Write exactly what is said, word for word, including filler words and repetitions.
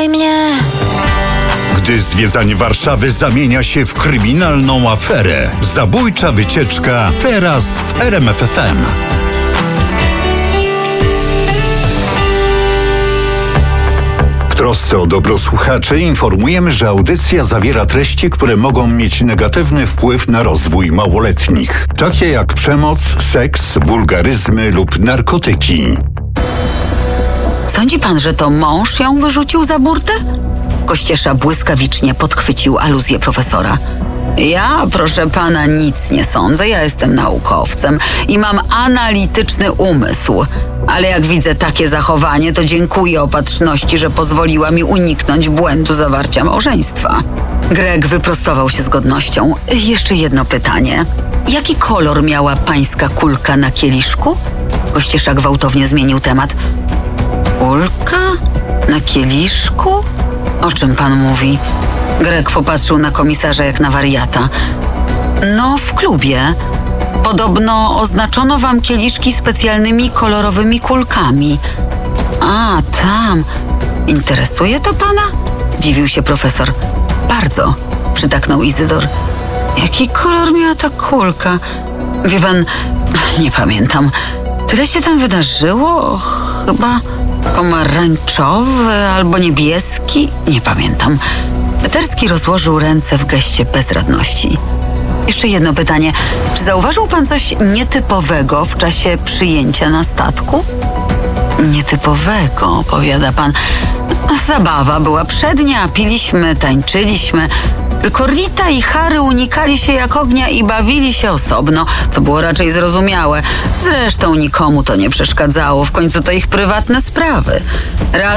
Zatrzymaj mnie! Gdy zwiedzanie Warszawy zamienia się w kryminalną aferę. Zabójcza wycieczka teraz w R M F F M. W trosce o dobro słuchaczy informujemy, że audycja zawiera treści, które mogą mieć negatywny wpływ na rozwój małoletnich, takie jak przemoc, seks, wulgaryzmy lub narkotyki. Sądzi pan, że to mąż ją wyrzucił za burtę? Kościesza błyskawicznie podchwycił aluzję profesora. Ja, proszę pana, nic nie sądzę. Ja jestem naukowcem i mam analityczny umysł. Ale jak widzę takie zachowanie, to dziękuję opatrzności, że pozwoliła mi uniknąć błędu zawarcia małżeństwa. Greg wyprostował się z godnością. Jeszcze jedno pytanie. Jaki kolor miała pańska kulka na kieliszku? Kościesza gwałtownie zmienił temat. Kulka? Na kieliszku? O czym pan mówi? Greg popatrzył na komisarza jak na wariata. No, w klubie. Podobno oznaczono wam kieliszki specjalnymi kolorowymi kulkami. A, tam. Interesuje to pana? Zdziwił się profesor. Bardzo, przytaknął Izydor. Jaki kolor miała ta kulka? Wie pan, nie pamiętam. Tyle się tam wydarzyło? Chyba pomarańczowy albo niebieski? Nie pamiętam. Peterski rozłożył ręce w geście bezradności. Jeszcze jedno pytanie. Czy zauważył pan coś nietypowego w czasie przyjęcia na statku? Nietypowego, powiada pan. Zabawa była przednia, piliśmy, tańczyliśmy. Tylko Rita i Harry unikali się jak ognia i bawili się osobno, co było raczej zrozumiałe. Zresztą nikomu to nie przeszkadzało, w końcu to ich prywatne sprawy. Raz